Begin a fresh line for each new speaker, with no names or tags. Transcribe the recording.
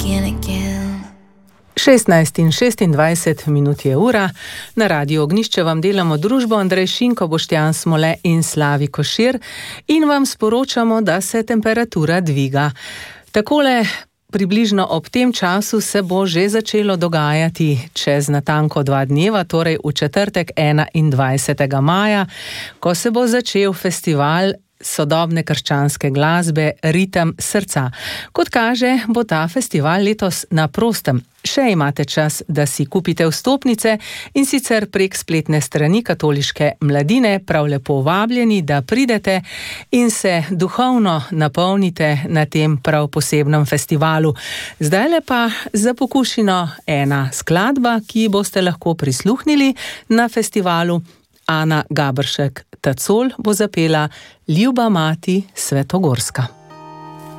16 in 26 minut je ura. Na Radiu Ognjišče vam delamo družbo Andrej Šinko, Boštjan Smole in Slavi Košir in vam sporočamo, da se temperatura dviga. Takole približno ob tem času se bo že začelo dogajati čez natanko 2 dneva, torej v četrtek 21. maja, ko se bo začel festival sodobne krščanske glasbe Ritem srca. Kot kaže, bo ta festival letos na prostem. Še imate čas, da si kupite vstopnice in sicer prek spletne strani Katoliške mladine, prav lepo vabljeni, da pridete in se duhovno napolnite na tem prav posebnem festivalu. Zdajle pa za pokušino ena skladba, ki boste lahko prisluhnili na festivalu. Ana Gaberšek Tacol bo zapela Ljuba mati Svetogorska.